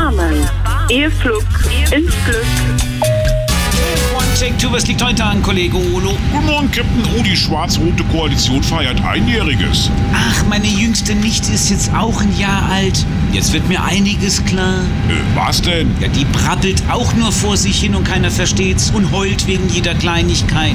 Erbarmen. Ihr Flug ins Glück. Take two, was liegt heute an, Kollege Olo? Guten Morgen, Captain. Oh, die schwarz-rote Koalition feiert Einjähriges. Ach, meine jüngste Nichte ist jetzt auch ein Jahr alt. Jetzt wird mir einiges klar. Was denn? Ja, die brabbelt auch nur vor sich hin und keiner versteht's und heult wegen jeder Kleinigkeit.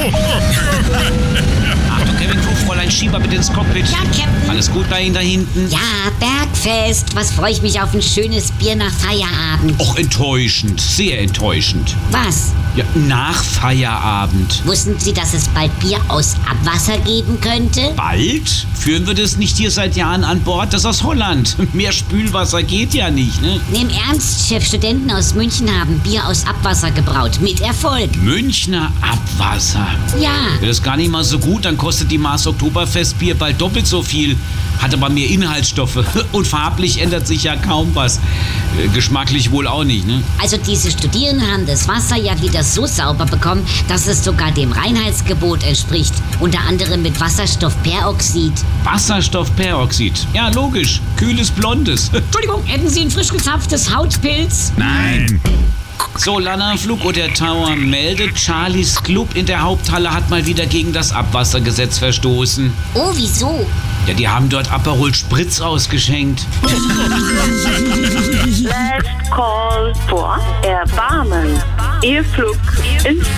Achtung, Kevin Crew, Fräulein Schieber bitte ins Cockpit. Ja, Captain. Alles gut bei Ihnen da hinten? Ja, Bergfest. Was freue ich mich auf ein schönes Bier nach Feierabend. Och, enttäuschend, sehr enttäuschend. Was? Ja, nach Feierabend. Wussten Sie, dass es bald Bier aus Abwasser geben könnte? Bald? Führen wir das nicht hier seit Jahren an Bord? Das ist aus Holland. Mehr Spülwasser geht ja nicht, ne? Im Ernst, Chef, Studenten aus München haben Bier aus Abwasser gebraut. Mit Erfolg. Münchner Abwasser. Ja. Das ist gar nicht mal so gut, dann kostet die Maß Oktoberfestbier bald doppelt so viel. Hat aber mehr Inhaltsstoffe. Und farblich ändert sich ja kaum was. Geschmacklich wohl auch nicht, ne? Also diese Studierenden haben das Wasser ja wieder so sauber bekommen, dass es sogar dem Reinheitsgebot entspricht. Unter anderem mit Wasserstoffperoxid. Wasserstoffperoxid. Ja, logisch. Kühles Blondes. Entschuldigung, hätten Sie ein frisch gezapftes Hautpilz? Nein. So, Lana, Flug oder Tower meldet, Charlies Club in der Haupthalle hat mal wieder gegen das Abwassergesetz verstoßen. Oh, wieso? Ja, die haben dort Aperol Spritz ausgeschenkt. Last call for Erbarmen. Ihr Flug ins